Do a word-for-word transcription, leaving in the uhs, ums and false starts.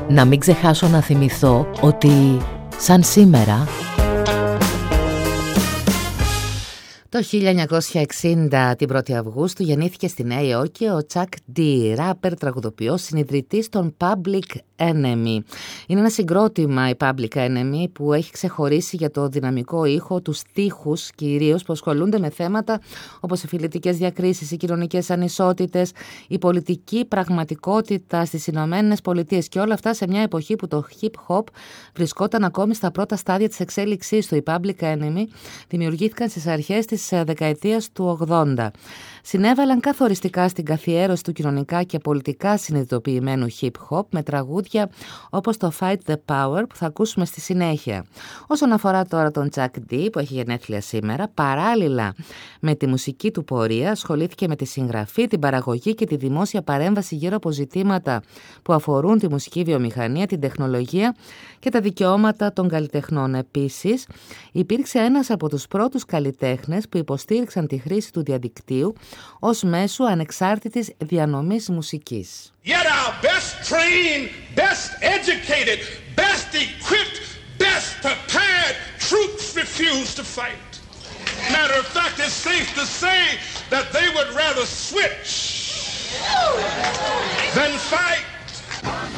Να μην ξεχάσω να θυμηθώ ότι σαν σήμερα το χίλια εννιακόσια εξήντα, την πρώτη Αυγούστου, γεννήθηκε στη Νέα Υόρκη ο Chuck D, ράπερ, τραγουδοποιός, συνιδρυτής των Public Enemy. Είναι ένα συγκρότημα η Public Enemy που έχει ξεχωρίσει για το δυναμικό ήχο, τους στίχους κυρίως, που ασχολούνται με θέματα όπως οι φιλετικές διακρίσεις, οι κοινωνικές ανισότητες, η πολιτική πραγματικότητα στις Ηνωμένες Πολιτείες, και όλα αυτά σε μια εποχή που το hip hop βρισκόταν ακόμη στα πρώτα στάδια της εξέλιξής του. Οι Public Enemy δημιουργήθηκαν στις αρχές της δεκαετίας του ογδόντα. Συνέβαλαν καθοριστικά στην καθιέρωση του κοινωνικά και πολιτικά συνειδητοποιημένου hip hop με τραγούδια όπως το Fight the Power που θα ακούσουμε στη συνέχεια. Όσον αφορά τώρα τον Chuck D που έχει γενέθλια σήμερα, παράλληλα με τη μουσική του πορεία ασχολήθηκε με τη συγγραφή, την παραγωγή και τη δημόσια παρέμβαση γύρω από ζητήματα που αφορούν τη μουσική βιομηχανία, την τεχνολογία και τα δικαιώματα των καλλιτεχνών. Επίσης, υπήρξε ένας από τους πρώτους καλλιτέχνες που υποστήριξαν τη χρήση του διαδικτύου ως μέσου ανεξάρτητης διανομής μουσικής. Yet our best trained, best educated, best equipped, best prepared troops refuse to fight. Matter of fact, it's safe to say that they would rather switch than fight.